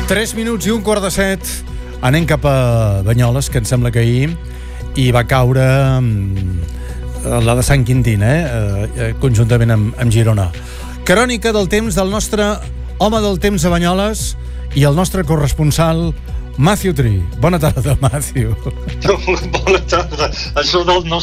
3 minuts i un quart de 7. Anem cap a Banyoles, que em sembla que ahir hi va caure la de Sant Quintín, conjuntament amb Girona. Crònica del temps del nostre home del temps a Banyoles i el nostre corresponsal Matthew Tree. Bona tarda, Matthew. Bona tarda. Això del